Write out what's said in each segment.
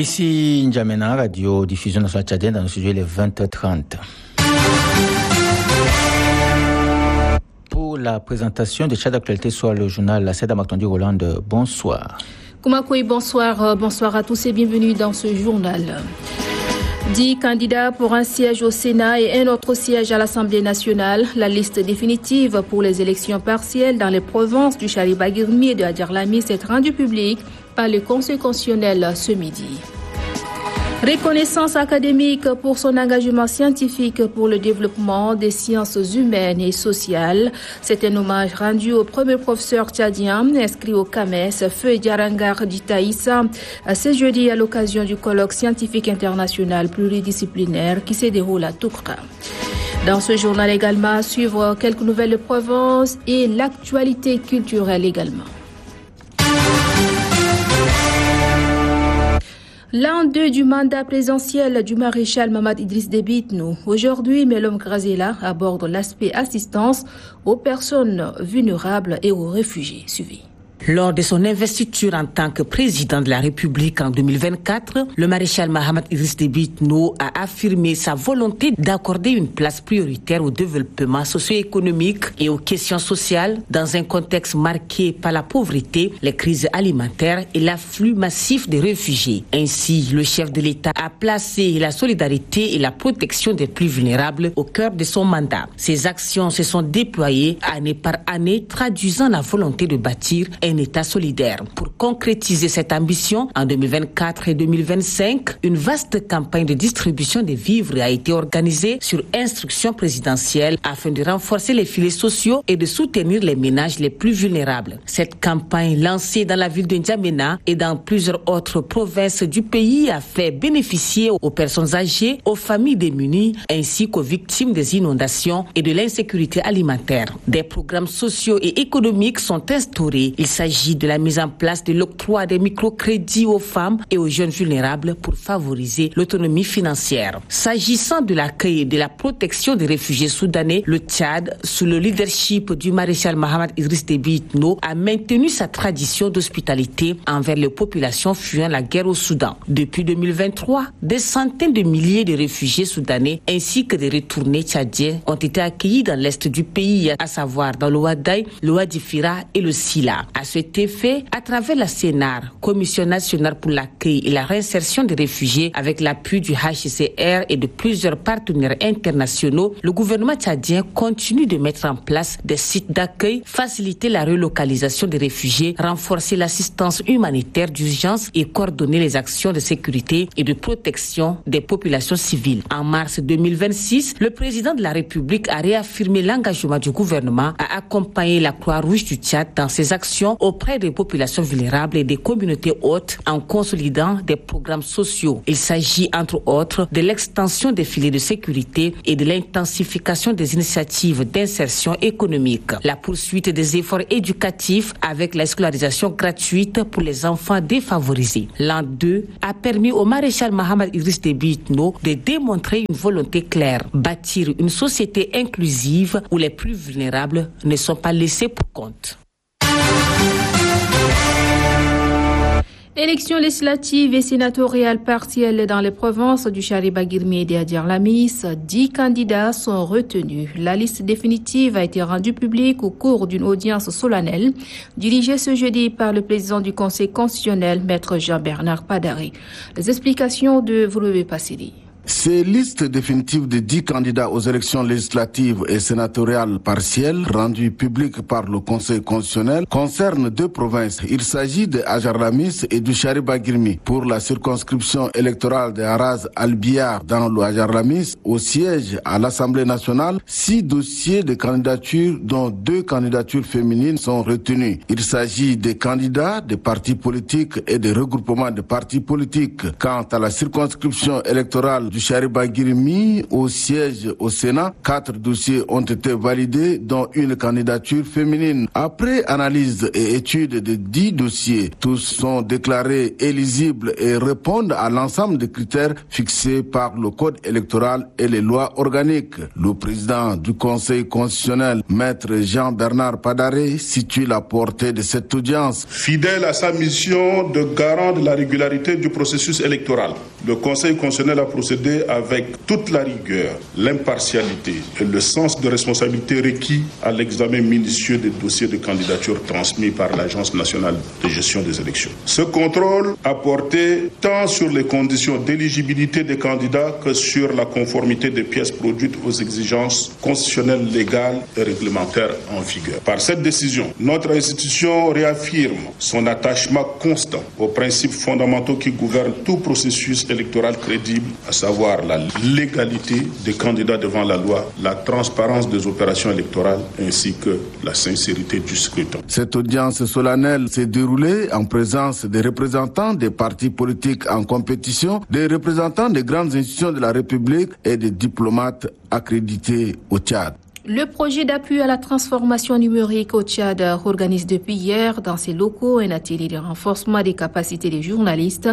Ici N'Djamena, radio diffusion nationale tchadienne, dans le studio il est 20h30. Pour la présentation de Tchad Actualité sur le journal La Seda Maktondi Hollande, bonsoir. Koumakoui, bonsoir. Bonsoir à tous et bienvenue dans ce journal. 10 candidats pour un siège au Sénat et un autre siège à l'Assemblée nationale. La liste définitive pour les élections partielles dans les provinces du Chariba-Guirmi et de Adjarlami s'est rendue publique par le Conseil constitutionnel ce midi. Reconnaissance académique pour son engagement scientifique pour le développement des sciences humaines et sociales. C'est un hommage rendu au premier professeur tchadien inscrit au CAMES, Feu Diarangar d'Itaïssa, ce jeudi à l'occasion du colloque scientifique international pluridisciplinaire qui se déroule à Toukra. Dans ce journal également, à suivre quelques nouvelles de Provence et l'actualité culturelle également. L'an 2 du mandat présidentiel du maréchal Mamad Idriss Déby Itno. Aujourd'hui, Melom Grazela aborde l'aspect assistance aux personnes vulnérables et aux réfugiés. Suivi. Lors de son investiture en tant que président de la République en 2024, le maréchal Mahamat Idriss Déby Itno a affirmé sa volonté d'accorder une place prioritaire au développement socio-économique et aux questions sociales dans un contexte marqué par la pauvreté, les crises alimentaires et l'afflux massif des réfugiés. Ainsi, le chef de l'État a placé la solidarité et la protection des plus vulnérables au cœur de son mandat. Ces actions se sont déployées année par année, traduisant la volonté de bâtir un État solidaire. Pour concrétiser cette ambition, en 2024 et 2025, une vaste campagne de distribution des vivres a été organisée sur instruction présidentielle afin de renforcer les filets sociaux et de soutenir les ménages les plus vulnérables. Cette campagne, lancée dans la ville de N'Djamena et dans plusieurs autres provinces du pays, a fait bénéficier aux personnes âgées, aux familles démunies, ainsi qu'aux victimes des inondations et de l'insécurité alimentaire. Des programmes sociaux et économiques sont instaurés. Il s'agit de la mise en place de l'octroi des microcrédits aux femmes et aux jeunes vulnérables pour favoriser l'autonomie financière. S'agissant de l'accueil et de la protection des réfugiés soudanais, le Tchad, sous le leadership du maréchal Mahamat Idriss Déby Itno, a maintenu sa tradition d'hospitalité envers les populations fuyant la guerre au Soudan. Depuis 2023, des centaines de milliers de réfugiés soudanais ainsi que des retournés tchadiens ont été accueillis dans l'est du pays, à savoir dans le Ouaddaï, le Ouadifira et le Sila. À cet effet, à travers la CNAR, Commission nationale pour l'accueil et la réinsertion des réfugiés, avec l'appui du HCR et de plusieurs partenaires internationaux, le gouvernement tchadien continue de mettre en place des sites d'accueil, faciliter la relocalisation des réfugiés, renforcer l'assistance humanitaire d'urgence et coordonner les actions de sécurité et de protection des populations civiles. En mars 2026, le président de la République a réaffirmé l'engagement du gouvernement à accompagner la Croix-Rouge du Tchad dans ses actions auprès des populations vulnérables et des communautés hautes en consolidant des programmes sociaux. Il s'agit entre autres de l'extension des filets de sécurité et de l'intensification des initiatives d'insertion économique. La poursuite des efforts éducatifs avec la scolarisation gratuite pour les enfants défavorisés. L'an 2 a permis au maréchal Mahamat Idriss Déby Itno de démontrer une volonté claire, bâtir une société inclusive où les plus vulnérables ne sont pas laissés pour compte. Élections législatives et sénatoriales partielles dans les provinces du Chariba-Guirmi et d'Adjarlami, 10 candidats sont retenus. La liste définitive a été rendue publique au cours d'une audience solennelle dirigée ce jeudi par le président du Conseil constitutionnel, Maître Jean-Bernard Padari. Les explications de Vouloubé Passili. Ces listes définitives de 10 candidats aux élections législatives et sénatoriales partielles rendues publiques par le Conseil constitutionnel concernent 2 provinces. Il s'agit de Adjarlamis et du Chariba-Guirmi. Pour la circonscription électorale de Haraz Al-Biar dans le Adjarlamis, au siège à l'Assemblée nationale, 6 dossiers de candidature dont 2 candidatures féminines sont retenus. Il s'agit des candidats des partis politiques et des regroupements de partis politiques. Quant à la circonscription électorale du Chariba Girimi au siège au Sénat. 4 dossiers ont été validés, dont une candidature féminine. Après analyse et étude de 10 dossiers, tous sont déclarés éligibles et répondent à l'ensemble des critères fixés par le Code électoral et les lois organiques. Le président du Conseil constitutionnel, Maître Jean-Bernard Padaré, situe la portée de cette audience. Fidèle à sa mission de garant de la régularité du processus électoral, le Conseil constitutionnel a procédé avec toute la rigueur, l'impartialité et le sens de responsabilité requis à l'examen minutieux des dossiers de candidature transmis par l'Agence nationale de gestion des élections. Ce contrôle a porté tant sur les conditions d'éligibilité des candidats que sur la conformité des pièces produites aux exigences constitutionnelles, légales et réglementaires en vigueur. Par cette décision, notre institution réaffirme son attachement constant aux principes fondamentaux qui gouvernent tout processus électoral crédible, à savoir la légalité des candidats devant la loi, la transparence des opérations électorales ainsi que la sincérité du scrutin. Cette audience solennelle s'est déroulée en présence des représentants des partis politiques en compétition, des représentants des grandes institutions de la République et des diplomates accrédités au Tchad. Le projet d'appui à la transformation numérique au Tchad organise depuis hier dans ses locaux un atelier de renforcement des capacités des journalistes.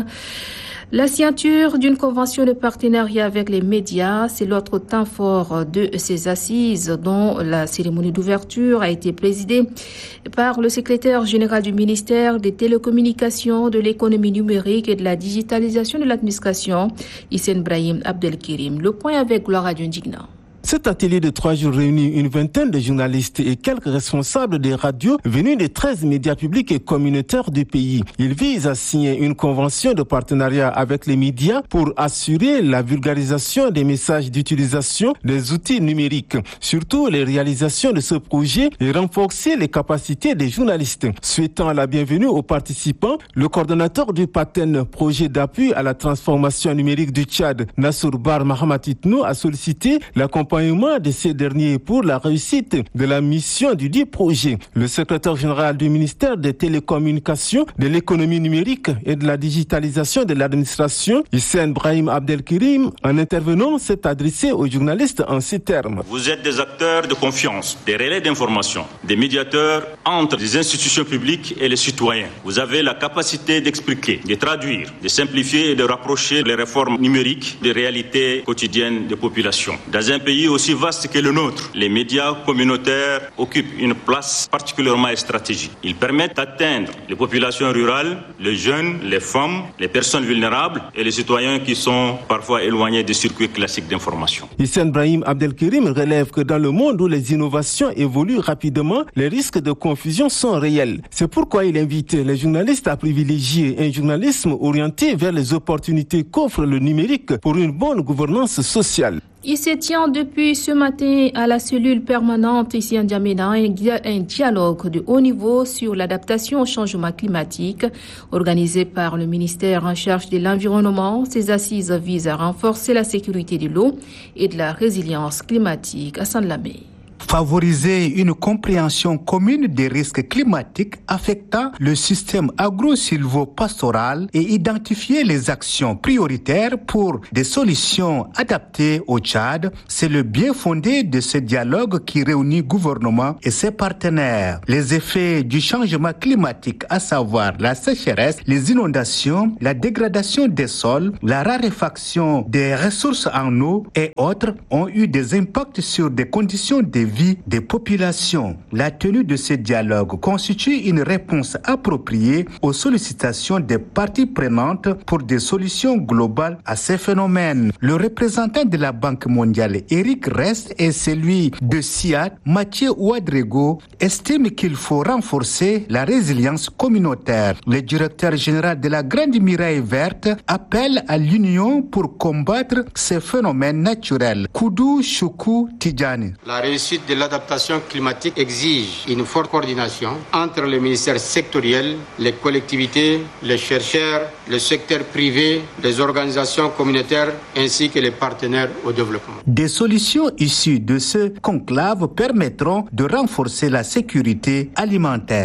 La signature d'une convention de partenariat avec les médias, c'est l'autre temps fort de ces assises dont la cérémonie d'ouverture a été présidée par le secrétaire général du ministère des Télécommunications, de l'économie numérique et de la digitalisation de l'administration, Hissène Brahim Abdelkirim. Le point avec Gloire Dundigna. Cet atelier de 3 jours réunit une vingtaine de journalistes et quelques responsables des radios venus de 13 médias publics et communautaires du pays. Il vise à signer une convention de partenariat avec les médias pour assurer la vulgarisation des messages d'utilisation des outils numériques, surtout les réalisations de ce projet et renforcer les capacités des journalistes. Souhaitant la bienvenue aux participants, le coordonnateur du PATEN, projet d'appui à la transformation numérique du Tchad, Nassour Bar Mahamat Itnou, a sollicité l'accompagnement de ces derniers pour la réussite de la mission du dit projet. Le secrétaire général du ministère des Télécommunications, de l'économie numérique et de la digitalisation de l'administration, Hissène Brahim Abdelkirim, en intervenant, s'est adressé aux journalistes en ces termes. Vous êtes des acteurs de confiance, des relais d'information, des médiateurs entre les institutions publiques et les citoyens. Vous avez la capacité d'expliquer, de traduire, de simplifier et de rapprocher les réformes numériques des réalités quotidiennes des populations. Dans un pays aussi vaste que le nôtre, les médias communautaires occupent une place particulièrement stratégique. Ils permettent d'atteindre les populations rurales, les jeunes, les femmes, les personnes vulnérables et les citoyens qui sont parfois éloignés des circuits classiques d'information. Hissène Brahim Abdelkirim relève que dans le monde où les innovations évoluent rapidement, les risques de confusion sont réels. C'est pourquoi il invite les journalistes à privilégier un journalisme orienté vers les opportunités qu'offre le numérique pour une bonne gouvernance sociale. Il se tient depuis ce matin à la cellule permanente ici en N'Djamena un dialogue de haut niveau sur l'adaptation au changement climatique organisé par le ministère en charge de l'environnement. Ces assises visent à renforcer la sécurité de l'eau et de la résilience climatique. Hassan Lamé. Favoriser une compréhension commune des risques climatiques affectant le système agro-silvo-pastoral et identifier les actions prioritaires pour des solutions adaptées au Tchad, c'est le bien fondé de ce dialogue qui réunit gouvernement et ses partenaires. Les effets du changement climatique, à savoir la sécheresse, les inondations, la dégradation des sols, la raréfaction des ressources en eau et autres, ont eu des impacts sur des conditions de vie des populations. La tenue de ce dialogue constitue une réponse appropriée aux sollicitations des parties prenantes pour des solutions globales à ces phénomènes. Le représentant de la Banque mondiale, Eric Rest, et celui de SIAD, Mathieu Ouadrego, estiment qu'il faut renforcer la résilience communautaire. Le directeur général de la Grande Muraille Verte appelle à l'union pour combattre ces phénomènes naturels. Koudou Choukou Tidjani. La réussite de l'adaptation climatique exige une forte coordination entre les ministères sectoriels, les collectivités, les chercheurs, le secteur privé, les organisations communautaires ainsi que les partenaires au développement. Des solutions issues de ce conclave permettront de renforcer la sécurité alimentaire.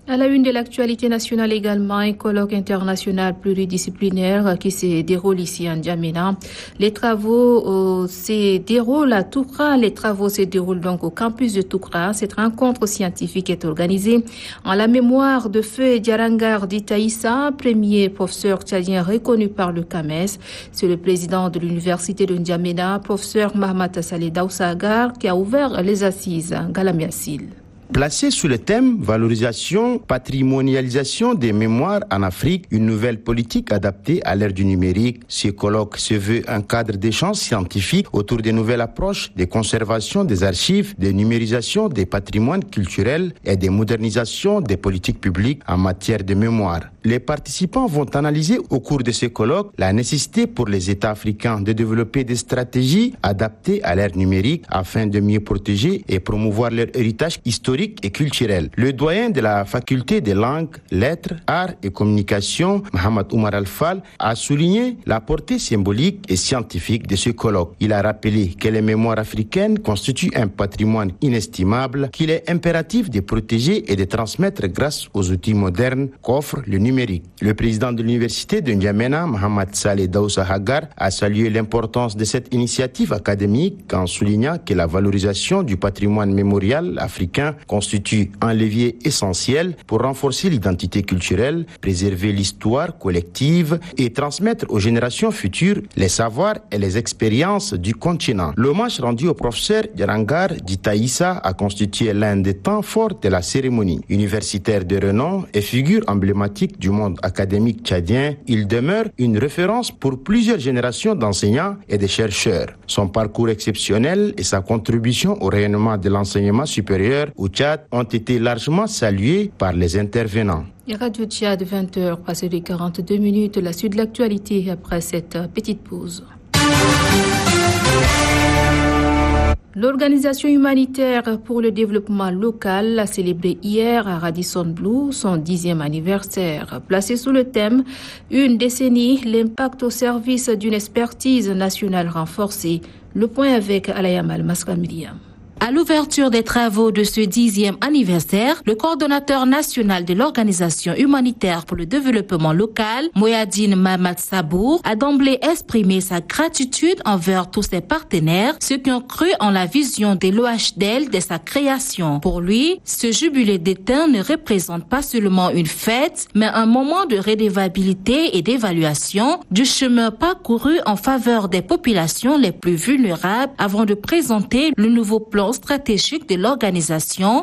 À la une de l'actualité nationale également, un colloque international pluridisciplinaire qui se déroule ici en N'Djamena. Les travaux se déroulent à Toukra. Les travaux se déroulent donc au campus de Toukra. Cette rencontre scientifique est organisée en la mémoire de Feu Djarangar Ditaïssa, premier professeur tchadien reconnu par le CAMES. C'est le président de l'université de N'Djamena, professeur Mahamat Saleh Daoussagar, qui a ouvert les assises en Galamiassil. Placé sous le thème « Valorisation, patrimonialisation des mémoires en Afrique, une nouvelle politique adaptée à l'ère du numérique », ce colloque se veut un cadre d'échange scientifique autour des nouvelles approches de conservation des archives, de numérisation des patrimoines culturels et de modernisation des politiques publiques en matière de mémoire. Les participants vont analyser au cours de ce colloque la nécessité pour les États africains de développer des stratégies adaptées à l'ère numérique afin de mieux protéger et promouvoir leur héritage historique et culturel. Le doyen de la faculté des langues, lettres, arts et communications, Mohamed Oumar Al-Fall, a souligné la portée symbolique et scientifique de ce colloque. Il a rappelé que les mémoires africaines constituent un patrimoine inestimable qu'il est impératif de protéger et de transmettre grâce aux outils modernes qu'offre le numérique. Le président de l'université de N'Djamena, Mohamed Saleh Daoussagar, a salué l'importance de cette initiative académique en soulignant que la valorisation du patrimoine mémorial africain constitue un levier essentiel pour renforcer l'identité culturelle, préserver l'histoire collective et transmettre aux générations futures les savoirs et les expériences du continent. L'hommage rendu au professeur Djarangar Ditaïssa a constitué l'un des temps forts de la cérémonie. Universitaire de renom et figure emblématique du monde académique tchadien, il demeure une référence pour plusieurs générations d'enseignants et de chercheurs. Son parcours exceptionnel et sa contribution au rayonnement de l'enseignement supérieur au Tchad ont été largement salués par les intervenants. Et Radio Tchad, 20h, passé de 42 minutes, la suite de l'actualité après cette petite pause. L'Organisation humanitaire pour le développement local a célébré hier à Radisson Blu son 10e anniversaire. Placé sous le thème « Une décennie, l'impact au service d'une expertise nationale renforcée ». Le point avec Alayamal Maskamiliam. À l'ouverture des travaux de ce 10e anniversaire, le coordonnateur national de l'Organisation humanitaire pour le développement local, Moyadine Mahamat Sabour, a d'emblée exprimé sa gratitude envers tous ses partenaires, ceux qui ont cru en la vision de l'OHDL dès sa création. Pour lui, ce jubilé d'étain ne représente pas seulement une fête, mais un moment de redevabilité et d'évaluation du chemin parcouru en faveur des populations les plus vulnérables avant de présenter le nouveau plan stratégique de l'organisation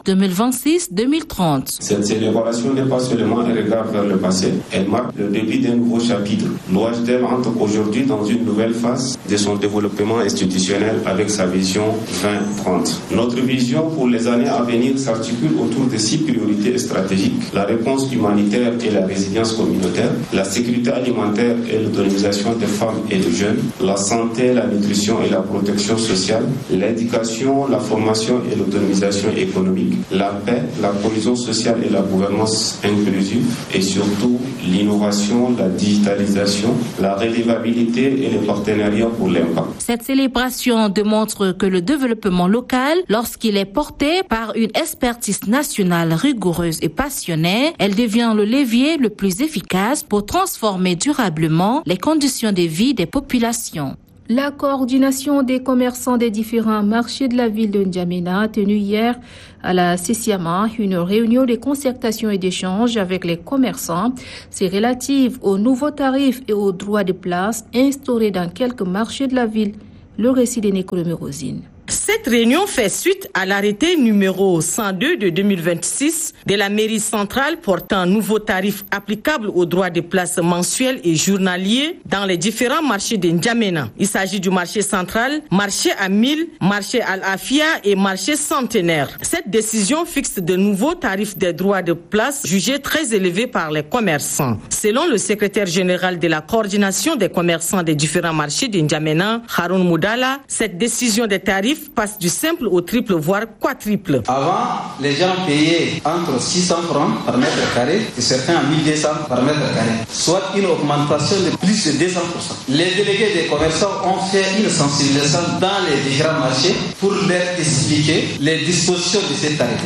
2026-2030. Cette célébration n'est pas seulement un regard vers le passé, elle marque le début d'un nouveau chapitre. L'OHDL entre aujourd'hui dans une nouvelle phase de son développement institutionnel avec sa vision 2030. Notre vision pour les années à venir s'articule autour de 6 priorités stratégiques: la réponse humanitaire et la résilience communautaire, la sécurité alimentaire et l'autonomisation des femmes et des jeunes, la santé, la nutrition et la protection sociale, l'éducation, la formation et l'autonomisation économique, la paix, la cohésion sociale et la gouvernance inclusive, et surtout l'innovation, la digitalisation, la redevabilité et les partenariats pour l'impact. Cette célébration démontre que le développement local, lorsqu'il est porté par une expertise nationale rigoureuse et passionnée, elle devient le levier le plus efficace pour transformer durablement les conditions de vie des populations. La coordination des commerçants des différents marchés de la ville de N'Djamena a tenu hier à la Sesiama une réunion de concertation et d'échange avec les commerçants. C'est relative aux nouveaux tarifs et aux droits de place instaurés dans quelques marchés de la ville. Le récit de Nécolomi Rosine. Cette réunion fait suite à l'arrêté numéro 102 de 2026 de la mairie centrale portant un nouveau tarif applicable aux droits de place mensuels et journaliers dans les différents marchés de N'Djamena. Il s'agit du marché central, marché à 1000, marché Al-Afia et marché centenaire. Cette décision fixe de nouveaux tarifs des droits de place jugés très élevés par les commerçants. Selon le secrétaire général de la coordination des commerçants des différents marchés de N'Djamena, Haroun Moudala, cette décision des tarifs passe du simple au triple, voire quadruple. Avant, les gens payaient entre 600 francs par mètre carré et certains à 1200 par mètre carré, soit une augmentation de plus de 200%. Les délégués des commerçants ont fait une sensibilisation dans les différents marchés pour leur expliquer les dispositions de cet arrêté.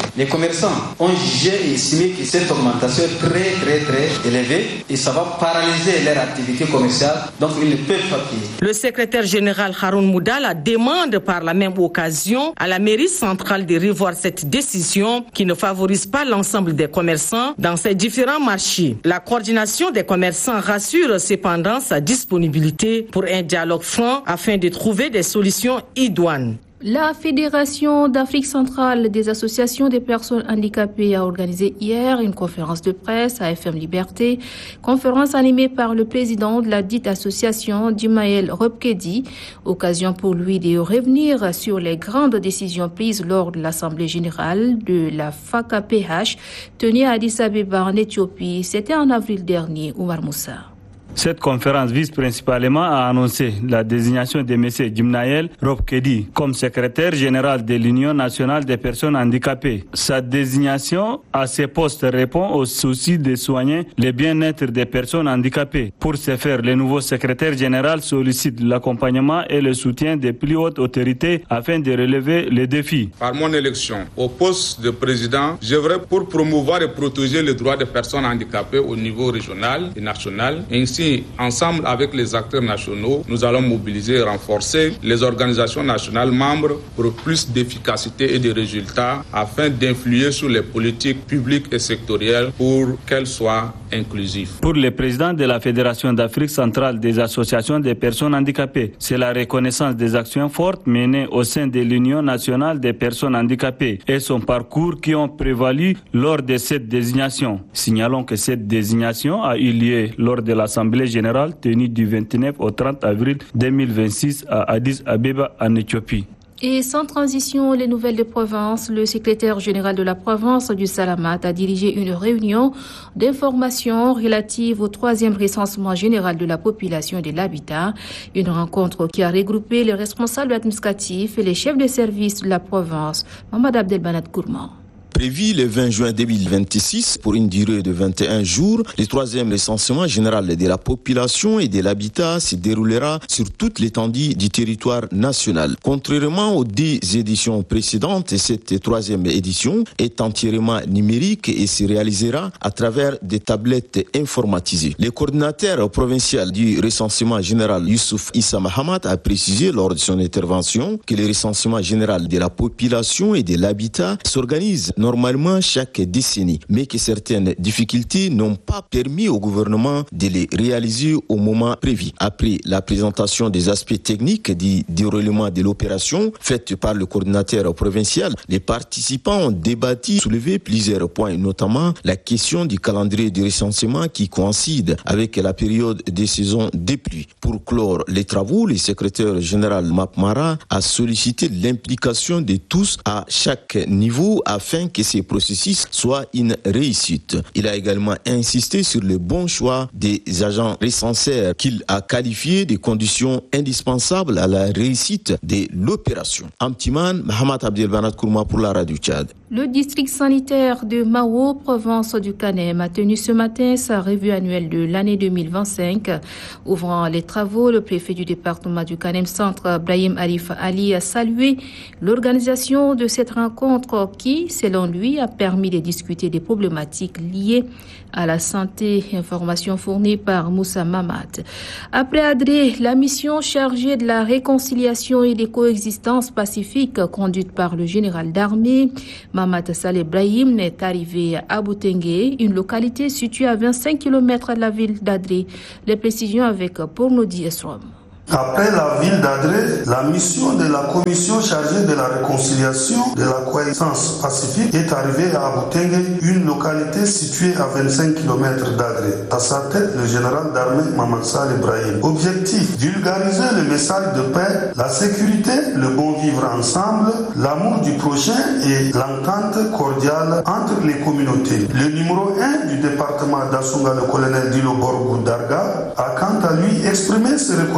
Les commerçants ont jugé et estimé que cette augmentation est très élevée et ça va paralyser leur activité commerciale, donc ils ne peuvent pas payer. Le secrétaire général Haroun Moudala demande par la même occasion à la mairie centrale de revoir cette décision qui ne favorise pas l'ensemble des commerçants dans ces différents marchés. La coordination des commerçants rassure cependant sa disponibilité pour un dialogue franc afin de trouver des solutions idoines. La Fédération d'Afrique centrale des associations des personnes handicapées a organisé hier une conférence de presse à FM Liberté, conférence animée par le président de la dite association, Djumael Ropkedi, occasion pour lui de revenir sur les grandes décisions prises lors de l'Assemblée générale de la FACAPH tenue à Addis Abeba en Éthiopie. C'était en avril dernier. Oumar Moussa. Cette conférence vise principalement à annoncer la désignation de M. Djumael Ropkedi comme secrétaire général de l'Union nationale des personnes handicapées. Sa désignation à ce poste répond au souci de soigner le bien-être des personnes handicapées. Pour ce faire, le nouveau secrétaire général sollicite l'accompagnement et le soutien des plus hautes autorités afin de relever les défis. Par mon élection au poste de président, j'œuvrerai pour promouvoir et protéger les droits des personnes handicapées au niveau régional et national. Ainsi, ensemble avec les acteurs nationaux, nous allons mobiliser et renforcer les organisations nationales membres pour plus d'efficacité et de résultats afin d'influer sur les politiques publiques et sectorielles pour qu'elles soient inclusives. Pour le président de la Fédération d'Afrique centrale des associations des personnes handicapées, c'est la reconnaissance des actions fortes menées au sein de l'Union nationale des personnes handicapées et son parcours qui ont prévalu lors de cette désignation. Signalons que cette désignation a eu lieu lors de l'Assemblée générale tenue du 29 au 30 avril 2026 à Addis Abeba en Éthiopie. Et sans transition, les nouvelles de province, le secrétaire général de la province du Salamat a dirigé une réunion d'information relative au 3e recensement général de la population et de l'habitat. Une rencontre qui a regroupé les responsables administratifs et les chefs de service de la province. Mohamed Abdelbanat Kourman. Prévu le 20 juin 2026 pour une durée de 21 jours, le 3e recensement général de la population et de l'habitat se déroulera sur toute l'étendue du territoire national. Contrairement aux 10 éditions précédentes, cette 3e édition est entièrement numérique et se réalisera à travers des tablettes informatisées. Le coordinateur provincial du recensement général, Youssouf Issa Mahamat, a précisé lors de son intervention que le recensement général de la population et de l'habitat s'organise normalement chaque décennie, mais que certaines difficultés n'ont pas permis au gouvernement de les réaliser au moment prévu. Après la présentation des aspects techniques du déroulement de l'opération faite par le coordinateur provincial, les participants ont débattu, soulevé plusieurs points, notamment la question du calendrier de recensement qui coïncide avec la période des saisons des pluies. Pour clore les travaux, le secrétaire général Mapmara a sollicité l'implication de tous à chaque niveau afin que ces processus soient une réussite. Il a également insisté sur le bon choix des agents recenseurs qu'il a qualifiés de conditions indispensables à la réussite de l'opération. Amtiman, Mohamed Abdelbanat Kourma pour la Radio Tchad. Le district sanitaire de Mao, province du Kanem, a tenu ce matin sa revue annuelle de l'année 2025. Ouvrant les travaux, le préfet du département du Kanem Centre, Brahim Arif Ali, a salué l'organisation de cette rencontre qui, selon lui, a permis de discuter des problématiques liées à la santé. Information fournie par Moussa Mamad. Après Adré, la mission chargée de la réconciliation et des coexistences pacifiques conduite par le général d'armée, Mamad Saleh Brahim, est arrivé à Aboutengue, une localité située à 25 km de la ville d'Adré. Les précisions avec Pornodi Esrom. Après la ville d'Adré, la mission de la commission chargée de la réconciliation de la coexistence pacifique est arrivée à Aboutengue, une localité située à 25 km d'Adré. À sa tête, le général d'armée Mamad Saleh Brahim. Objectif, vulgariser le message de paix, la sécurité, le bon vivre ensemble, l'amour du prochain et l'entente cordiale entre les communautés. Le numéro 1 du département d'Assunga, le colonel Dilo Borgou Darga, a quant à lui exprimé ses reconnaissances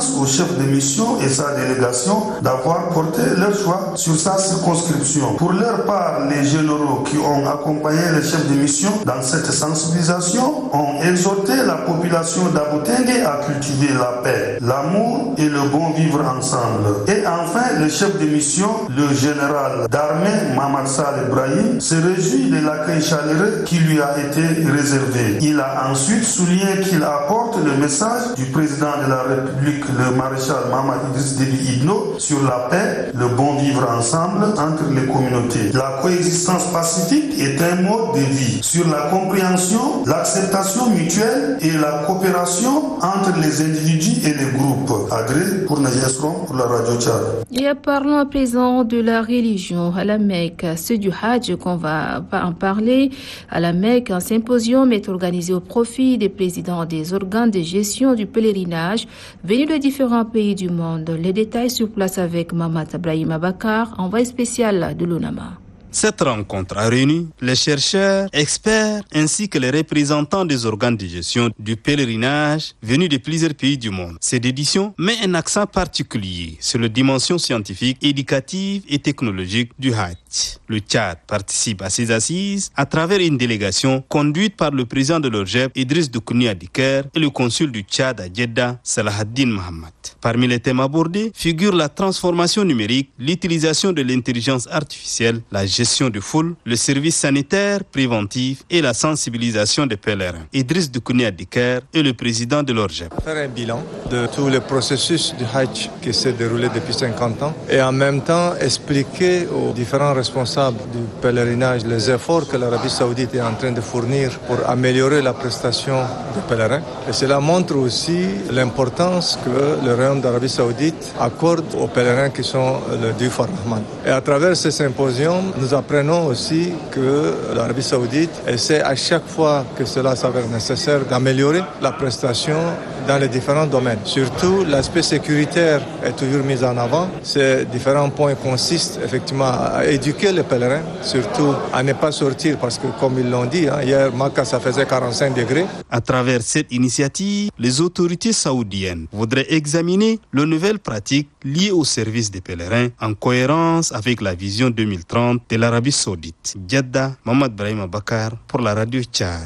reconnaissance au chef de mission et sa délégation d'avoir porté leur choix sur sa circonscription. Pour leur part, les généraux qui ont accompagné le chef de mission dans cette sensibilisation ont exhorté la population d'Abou-Tengue à cultiver la paix, l'amour et le bon vivre ensemble. Et enfin, le chef de mission, le général d'armée Mamad Sall Ibrahim, se réjouit de l'accueil chaleureux qui lui a été réservé. Il a ensuite souligné qu'il apporte le message du président de la République, le maréchal Mahamad Idriss Déby Itno, sur la paix, le bon vivre ensemble entre les communautés. La coexistence pacifique est un mode de vie sur la compréhension, l'acceptation mutuelle et la coopération entre les individus et les groupes. Adré pour Najesron pour la radio Tchad. Et parlons à présent de la religion à la Mecque. C'est du Hajj qu'on va en parler. À la Mecque, un symposium est organisé au profit des présidents des organes de gestion du pèlerinage venus de différents pays du monde. Les détails sur place avec Mamad Brahima Bakar, envoyé spécial de l'UNAMA. Cette rencontre a réuni les chercheurs, experts ainsi que les représentants des organes de gestion du pèlerinage venus de plusieurs pays du monde. Cette édition met un accent particulier sur la dimension scientifique, éducative et technologique du Hajj. Le Tchad participe à ces assises à travers une délégation conduite par le président de l'ORGEP, Idriss Doukouni Adiker, et le consul du Tchad à Jeddah, Salahaddin Mohamed. Parmi les thèmes abordés figurent la transformation numérique, l'utilisation de l'intelligence artificielle, la gestion de foule, le service sanitaire préventif et la sensibilisation des pèlerins. Idriss Doukouni Adiker est le président de l'ORGEP. Faire un bilan de tout le processus du Hajj qui s'est déroulé depuis 50 ans et en même temps expliquer aux différents responsables du pèlerinage les efforts que l'Arabie Saoudite est en train de fournir pour améliorer la prestation des pèlerins. Et cela montre aussi l'importance que le Royaume d'Arabie Saoudite accorde aux pèlerins qui sont le Diouf ar-Rahman. Et à travers ce symposium, nous apprenons aussi que l'Arabie Saoudite essaie à chaque fois que cela s'avère nécessaire d'améliorer la prestation dans les différents domaines. Surtout, l'aspect sécuritaire est toujours mis en avant. Ces différents points consistent effectivement à éduquer les pèlerins, surtout à ne pas sortir parce que, comme ils l'ont dit, hier, Makkah, ça faisait 45 degrés. À travers cette initiative, les autorités saoudiennes voudraient examiner les nouvelles pratiques liées au service des pèlerins en cohérence avec la vision 2030 de l'Arabie Saoudite. Jeddah, Mamad Brahima Bakar pour la radio Tchad.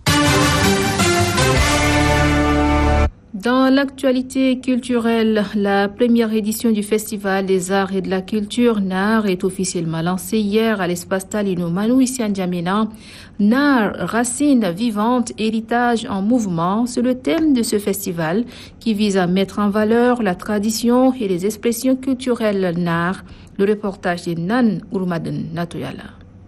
Dans l'actualité culturelle, la première édition du Festival des Arts et de la Culture NAR est officiellement lancée hier à l'espace Talino Manou ici à N'Djamena. NAR, racines vivantes, héritage en mouvement, c'est le thème de ce festival qui vise à mettre en valeur la tradition et les expressions culturelles NAR. Le reportage de Nan Urmaden Natoyala.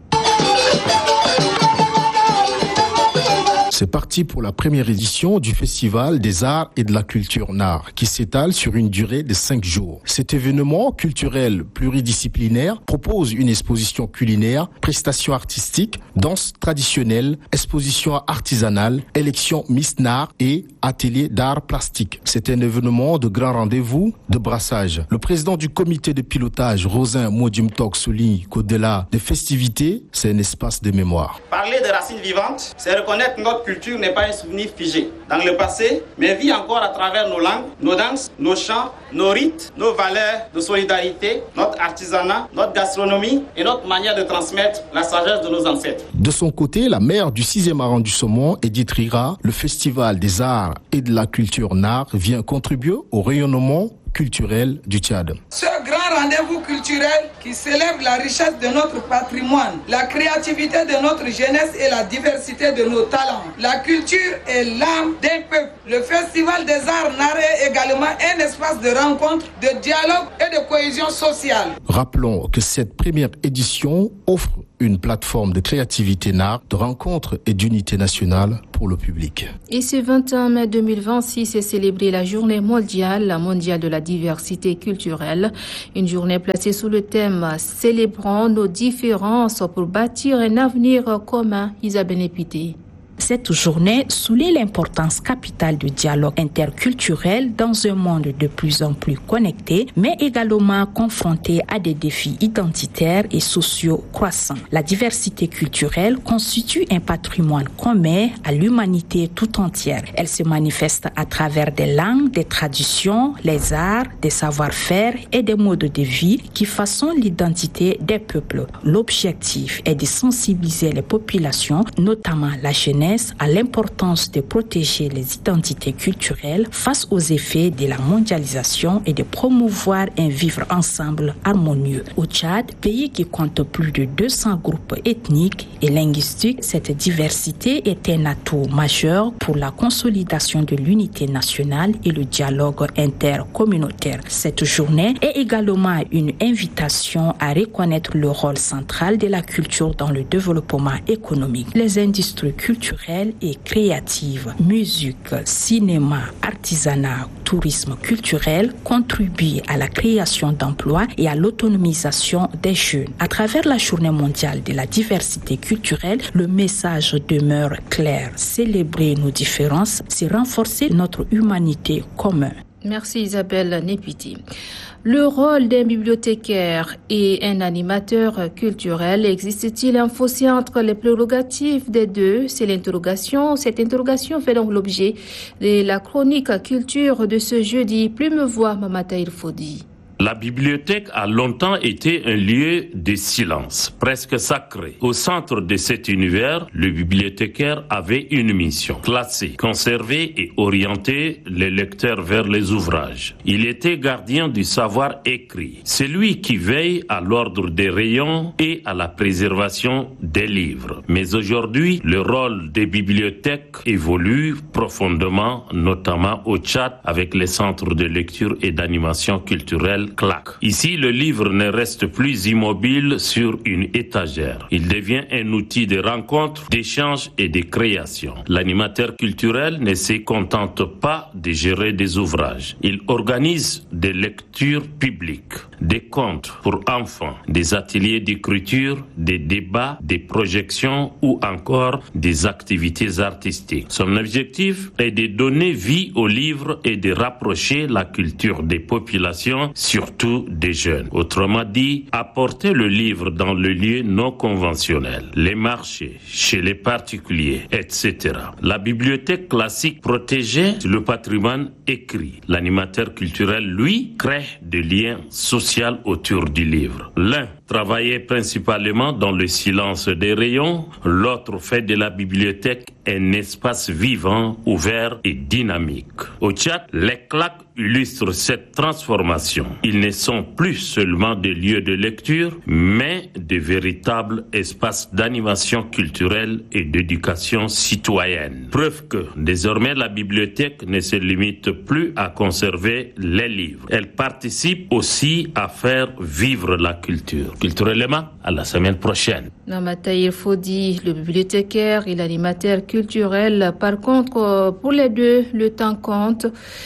C'est parti pour la première édition du Festival des Arts et de la Culture NAR, qui s'étale sur une durée de 5 jours. Cet événement culturel pluridisciplinaire propose une exposition culinaire, prestations artistiques, danse traditionnelle, exposition artisanale, élection Miss NAR et atelier d'art plastique. C'est un événement de grand rendez-vous, de brassage. Le président du comité de pilotage, Rosin Modjimtok, souligne qu'au-delà des festivités, c'est un espace de mémoire. Parler de racines vivantes, c'est reconnaître notre culture n'est pas un souvenir figé dans le passé, mais vit encore à travers nos langues, nos danses, nos chants, nos rites, nos valeurs de solidarité, notre artisanat, notre gastronomie et notre manière de transmettre la sagesse de nos ancêtres. De son côté, la maire du 6e arrondissement, Edith Rira, le Festival des Arts et de la Culture NAR vient contribuer au rayonnement culturel du Tchad. Ce grand rendez-vous culturel qui célèbre la richesse de notre patrimoine, la créativité de notre jeunesse et la diversité de nos talents. La culture est l'âme d'un peuple. Le Festival des Arts NAR est également un espace de rencontre, de dialogue et de cohésion sociale. Rappelons que cette première édition offre une plateforme de créativité NAR, de rencontre et d'unité nationale pour le public. Et ce 21 mai 2026 est célébrée la journée mondiale de la diversité culturelle. Une journée placée sous le thème « Célébrons nos différences pour bâtir un avenir commun ». Isabelle Épité. Cette journée souligne l'importance capitale du dialogue interculturel dans un monde de plus en plus connecté, mais également confronté à des défis identitaires et sociaux croissants. La diversité culturelle constitue un patrimoine commun à l'humanité tout entière. Elle se manifeste à travers des langues, des traditions, les arts, des savoir-faire et des modes de vie qui façonnent l'identité des peuples. L'objectif est de sensibiliser les populations, notamment la jeunesse, à l'importance de protéger les identités culturelles face aux effets de la mondialisation et de promouvoir un vivre ensemble harmonieux. Au Tchad, pays qui compte plus de 200 groupes ethniques et linguistiques, cette diversité est un atout majeur pour la consolidation de l'unité nationale et le dialogue intercommunautaire. Cette journée est également une invitation à reconnaître le rôle central de la culture dans le développement économique. Les industries culturelles et créatives, musique, cinéma, artisanat, tourisme culturel contribuent à la création d'emplois et à l'autonomisation des jeunes. À travers la Journée mondiale de la diversité culturelle, le message demeure clair. Célébrer nos différences, c'est renforcer notre humanité commune. Merci Isabelle Népiti. Le rôle d'un bibliothécaire et un animateur culturel, existe-t-il un fossé entre les prérogatives des deux? C'est l'interrogation. Cette interrogation fait donc l'objet de la chronique culture de ce jeudi. Plumevoix Mamata Irfodi. La bibliothèque a longtemps été un lieu de silence, presque sacré. Au centre de cet univers, le bibliothécaire avait une mission: classer, conserver et orienter les lecteurs vers les ouvrages. Il était gardien du savoir écrit, celui qui veille à l'ordre des rayons et à la préservation des livres. Mais aujourd'hui, le rôle des bibliothèques évolue profondément, notamment au Tchad, avec les centres de lecture et d'animation culturelle CLAC. Ici, le livre ne reste plus immobile sur une étagère. Il devient un outil de rencontre, d'échange et de création. L'animateur culturel ne se contente pas de gérer des ouvrages. Il organise des lectures publiques, des contes pour enfants, des ateliers d'écriture, des débats, des projections ou encore des activités artistiques. Son objectif est de donner vie au livre et de rapprocher la culture des populations, surtout des jeunes. Autrement dit, apporter le livre dans le lieu non conventionnel, les marchés, chez les particuliers, etc. La bibliothèque classique protégeait le patrimoine écrit. L'animateur culturel, lui, crée des liens sociaux autour du livre. L'un travaillait principalement dans le silence des rayons, l'autre fait de la bibliothèque un espace vivant, ouvert et dynamique. Au Tchad, les CLAC illustrent cette transformation. Ils ne sont plus seulement des lieux de lecture, mais de véritables espaces d'animation culturelle et d'éducation citoyenne. Preuve que, désormais, la bibliothèque ne se limite plus à conserver les livres. Elle participe aussi à faire vivre la culture. Culturellement, à la semaine prochaine. Namata Irfodi, le bibliothécaire et l'animateur culturel. Par contre, pour les deux, le temps compte.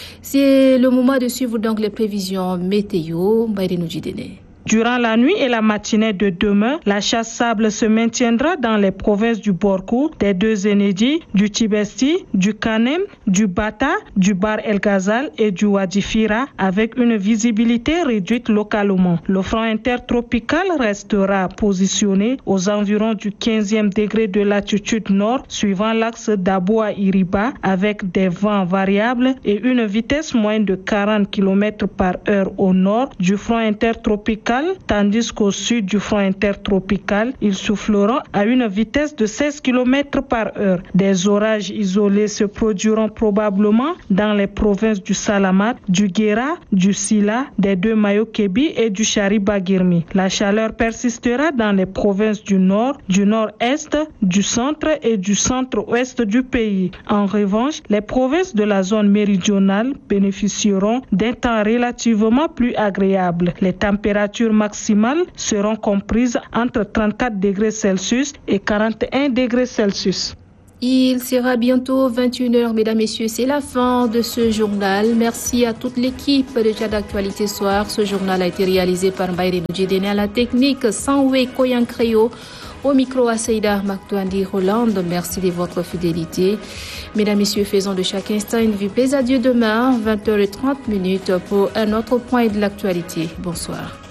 C'est le moment de suivre donc les prévisions météo. Mbaïdé Noujidene. Durant la nuit et la matinée de demain, la chasse sable se maintiendra dans les provinces du Borkou, des deux Enedi, du Tibesti, du Kanem, du Bata, du Bar El Ghazal et du Wadi Fira, avec une visibilité réduite localement. Le front intertropical restera positionné aux environs du 15e degré de latitude nord, suivant l'axe d'Aboua-Iriba, avec des vents variables et une vitesse moyenne de 40 km/h au nord du front intertropical, tandis qu'au sud du front intertropical, ils souffleront à une vitesse de 16 km/h. Des orages isolés se produiront probablement dans les provinces du Salamat, du Guéra, du Sila, des deux Mayo-Kébi et du Chariba-Girmi. La chaleur persistera dans les provinces du nord, du nord-est, du centre et du centre-ouest du pays. En revanche, les provinces de la zone méridionale bénéficieront d'un temps relativement plus agréable. Les températures maximales seront comprises entre 34 degrés Celsius et 41 degrés Celsius. Il sera bientôt 21h, mesdames, messieurs. C'est la fin de ce journal. Merci à toute l'équipe de Tchad Actualité Soir. Ce journal a été réalisé par Mbaïdé Noujidene à la technique, Sanwe Koyankreyo. Au micro, Asseïda Maktouandi Hollande, merci de votre fidélité. Mesdames, Messieurs, faisons de chaque instant une vie. Adieu demain, 20h30 pour un autre point de l'actualité. Bonsoir.